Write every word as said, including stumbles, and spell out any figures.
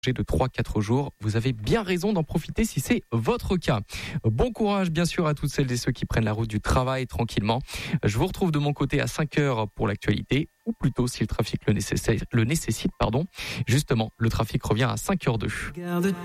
de trois à quatre jours. Vous avez bien raison d'en profiter si c'est votre cas. Bon courage bien sûr à toutes celles et ceux qui prennent la route du travail tranquillement. Je vous retrouve de mon côté à cinq heures pour l'actualité, ou plutôt si le trafic le nécessite, le nécessite pardon. Justement, le trafic revient à cinq heures deux.